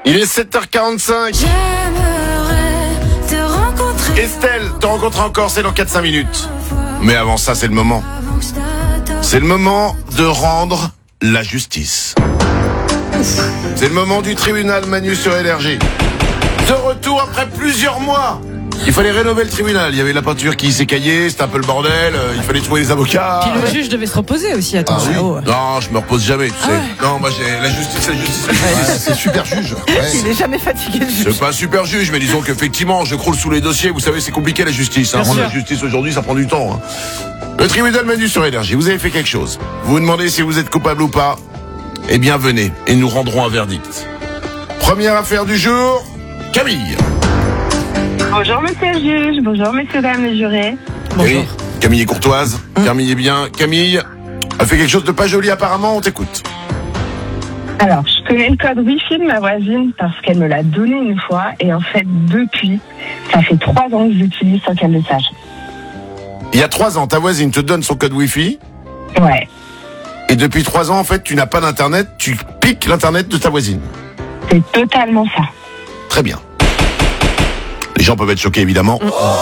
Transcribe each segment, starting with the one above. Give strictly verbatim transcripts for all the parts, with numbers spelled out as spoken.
Il est sept heures quarante-cinq. J'aimerais te rencontrer. Estelle, te rencontrer encore, c'est dans quatre cinq minutes. Mais avant ça, c'est le moment. C'est le moment de rendre la justice. C'est le moment du tribunal Manu sur Énergie. De retour après plusieurs mois. Il fallait rénover le tribunal. Il y avait la peinture qui s'écaillait, c'était un peu le bordel. Il fallait trouver des avocats. Puis le juge devait se reposer aussi, Ah attention. oui. Oh, ouais. Non, je me repose jamais. Tu sais. Ah ouais. Non, moi j'ai la justice, la justice, la justice. Ouais, c'est super juge. Ouais. Il est jamais fatigué, le juge. C'est pas un super juge, mais disons qu'effectivement, je croule sous les dossiers. Vous savez, c'est compliqué la justice. Hein. Bien Rendre sûr. la justice aujourd'hui, ça prend du temps. Hein. Le tribunal Manu sur Énergie, vous avez fait quelque chose. Vous vous demandez si vous êtes coupable ou pas. Eh bien, venez et nous rendrons un verdict. Première affaire du jour, Camille. Bonjour monsieur le juge, bonjour messieurs dames les jurés. Camille, Camille est courtoise. Camille est bien. Camille a fait quelque chose de pas joli apparemment. On t'écoute. Alors, je connais le code Wi-Fi de ma voisine parce qu'elle me l'a donné une fois et en fait depuis, ça fait trois ans que je l'utilise sans qu'elle le sache. Il y a trois ans, ta voisine te donne son code Wi-Fi. Ouais, Et depuis trois ans, en fait, tu n'as pas d'internet. Tu piques l'internet de ta voisine. c'est totalement ça. Très bien. Les gens peuvent être choqués, évidemment.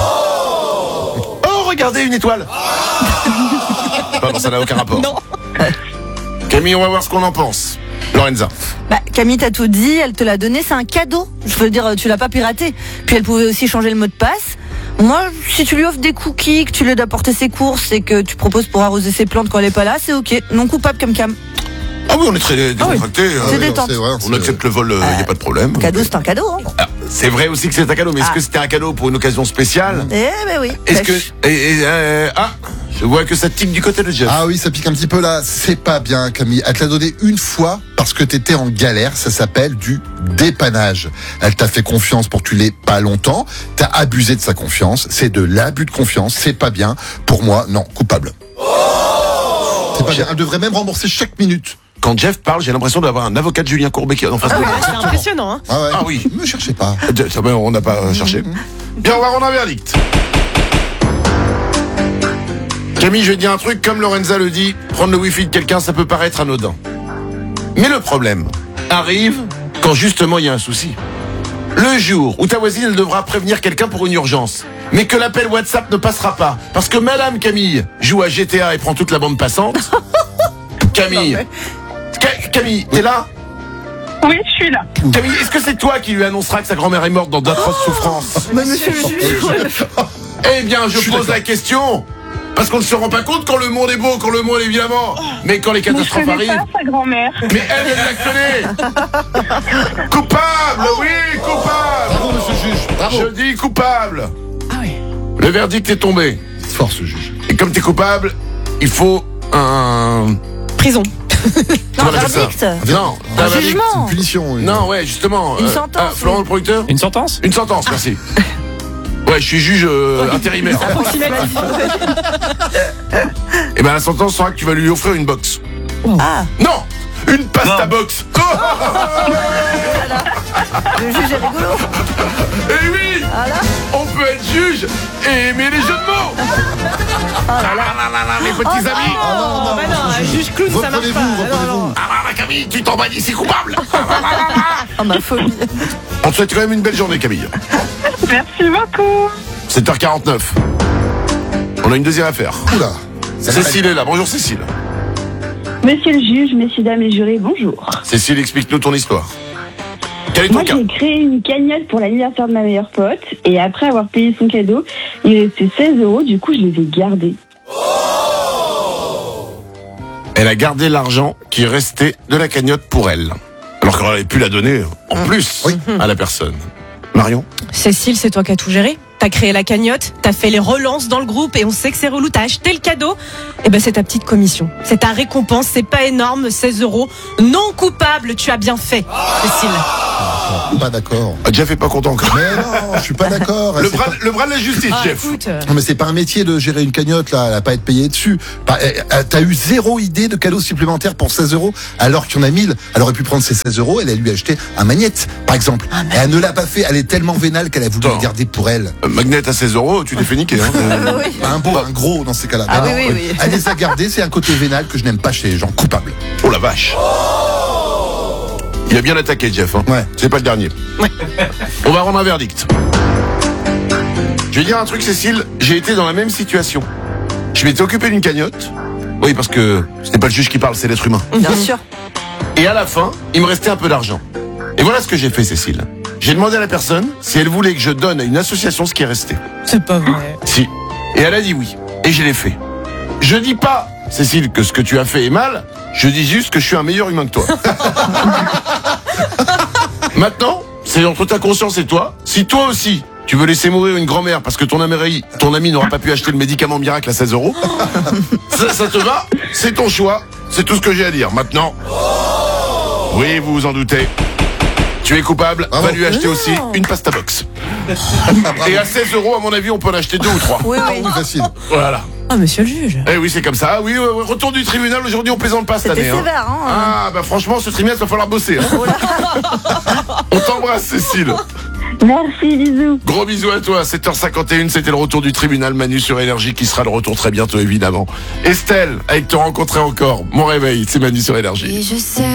Oh, regardez, une étoile. Pardon, ça n'a aucun rapport. Non. Camille, on va voir ce qu'on en pense. Lorenza. Bah, Camille t'a tout dit, elle te l'a donné, c'est un cadeau. Je veux dire, tu l'as pas piraté. Puis elle pouvait aussi changer le mot de passe. Moi, si tu lui offres des cookies, que tu lui aides à porter ses courses et que tu proposes pour arroser ses plantes quand elle est pas là, c'est ok. Non coupable comme Cam. Ah oui, on est très décontracté. C'est hein. détente. C'est vrai, On c'est- accepte le vol, il n'y a pas de problème. Cadeau, c'est un cadeau, hein. Ah, c'est vrai aussi que c'est un cadeau, mais est-ce Ah. que c'était un cadeau pour une occasion spéciale? Eh ben oui. Est-ce que... Pêche. et- et, euh, ah, je vois que ça tique du côté de Jeff. Ah oui, ça pique un petit peu là. C'est pas bien, Camille. Elle te l'a donné une fois parce que t'étais en galère. Ça s'appelle du dépannage. Elle t'a fait confiance pour que tu l'aies pas longtemps. T'as abusé de sa confiance. C'est de l'abus de confiance. C'est pas bien. Pour moi, non, coupable. C'est pas bien. Elle devrait même rembourser chaque minute. Quand Jeff parle, j'ai l'impression d'avoir un avocat de Julien Courbet qui est en face de moi. C'est impressionnant, hein. Ah, ouais. Ah oui. Me cherchez pas. Euh, ça, ben, on n'a pas euh, cherché. Bien, on va rendre un verdict. Camille, je vais te dire un truc, comme Lorenza le dit, prendre le wifi de quelqu'un, ça peut paraître anodin. Mais le problème arrive quand justement il y a un souci. Le jour où ta voisine elle devra prévenir quelqu'un pour une urgence, mais que l'appel WhatsApp ne passera pas, parce que Madame Camille joue à G T A et prend toute la bande passante. Camille, Ca- Camille, t'es là? Oui, je suis là. Camille, est-ce que c'est toi qui lui annoncera que sa grand-mère est morte dans d'atroces souffrances? Mais monsieur le juge. Eh bien, je, Je suis pose d'accord. la question. Parce qu'on ne se rend pas compte quand le monde est beau, quand le monde est évidemment. Mais quand les Mais je catastrophes connais arrivent. pas sa grand-mère. Mais elle, elle la connaît. Coupable, oui, coupable. Bravo, monsieur le juge. Bravo. Je dis coupable. Ah oui. Le verdict est tombé. Force, juge. Et comme t'es coupable, il faut un... Prison. Non, Comment on appelle ça? verdict. Non, Un un verdict. jugement. C'est une punition. oui. Non, ouais, justement. Une euh, sentence, ah, Florent, oui. le producteur? Une sentence? Une sentence, merci. Ouais, je suis juge euh, intérimaire. Approximatif. Et ben la sentence sera que tu vas lui offrir une box. Ah, Non, une pasta box. Oh le juge est rigolo. Et oui, Ah là. on peut être juge et aimer les jeux de mots. Ah là là là là là, mes petits amis. Ah non, non, bah non, un juge clown, ça marche pas. Reprenez-vous, Ah, non, reprenez-vous. non. Ah là là, Camille, tu t'en vas d'ici coupable. Ah là là là là. Oh, ma folie. On te souhaite quand même une belle journée, Camille. Merci beaucoup. sept heures quarante-neuf. On a une deuxième affaire. Oula. Ça Cécile est là. Bonjour Cécile. Monsieur le juge, messieurs dames les jurés, bonjour. Cécile, explique-nous ton histoire. Quel est ton Moi, cas? j'ai créé une cagnotte pour l'anniversaire de ma meilleure pote et après avoir payé son cadeau, il restait seize euros, du coup, je les ai gardés. Elle a gardé l'argent qui restait de la cagnotte pour elle. Alors qu'elle aurait pu la donner en plus Oui. à la personne. Marion? Cécile, c'est toi qui as tout géré. T'as créé la cagnotte, t'as fait les relances dans le groupe et on sait que c'est relou, t'as acheté le cadeau. Eh ben c'est ta petite commission, c'est ta récompense, c'est pas énorme, seize euros. Non coupable, tu as bien fait, Cécile. Je suis pas d'accord. Ah, Jeff est pas content encore. Mais non, je suis pas d'accord. Le C'est bras, pas- le bras de la justice, Ah, Jeff. écoute, euh, Non mais c'est pas un métier de gérer une cagnotte là, elle a pas à être payée dessus. Bah, euh, euh, T'as eu zéro idée de cadeau supplémentaire pour seize euros alors qu'il y en a mille. Elle aurait pu prendre ses seize euros, elle a lui acheté un magnète par exemple. Et elle ne l'a pas fait, elle est tellement vénale qu'elle a voulu Attends. le garder pour elle. Euh, Magnet à seize euros, tu t'es fait niquer. Hein. Euh, Oui. Bah, un beau, un gros dans ces cas-là. Ah Bah oui, non, oui, oui. Elle les a gardés, c'est un côté vénal que je n'aime pas chez les gens coupables. Oh la vache. Il Il a bien attaqué, Jeff. Hein. Ouais. C'est pas le dernier. Ouais. On va rendre un verdict. Je vais dire un truc, Cécile. J'ai été dans la même situation. Je m'étais occupé d'une cagnotte. Oui, parce que c'était pas le juge qui parle, c'est l'être humain. Bien sûr. Et à la fin, il me restait un peu d'argent. Et voilà ce que j'ai fait, Cécile. J'ai demandé à la personne si elle voulait que je donne à une association ce qui est resté. C'est pas vrai. Si. Et elle a dit oui. Et je l'ai fait. Je dis pas, Cécile, que ce que tu as fait est mal. Je dis juste que je suis un meilleur humain que toi. Maintenant, c'est entre ta conscience et toi. Si toi aussi, tu veux laisser mourir une grand-mère parce que ton ami, ton ami n'aura pas pu acheter le médicament miracle à seize euros, ça, ça te va? C'est ton choix. C'est tout ce que j'ai à dire. Maintenant, oui, vous vous en doutez. Tu es coupable, Bravo. va lui acheter aussi une pasta box. Et à seize euros, à mon avis, on peut en acheter deux ou trois. Oui, Ah oui. oui, facile. Voilà. Ah, monsieur le juge. Eh oui, c'est comme ça. Oui, ouais, ouais, retour du tribunal. Aujourd'hui, on plaisante pas cette C'était année. sévère, hein. Ah, bah franchement, ce tribunal, il va falloir bosser. Hein. On t'embrasse, Cécile. Merci, bisous. Gros bisous à toi. sept heures cinquante et une, c'était le retour du tribunal. Manu sur Énergie qui sera de retour très bientôt, évidemment. Estelle, avec Te rencontrer encore. Mon réveil, c'est Manu sur Énergie. Et je sais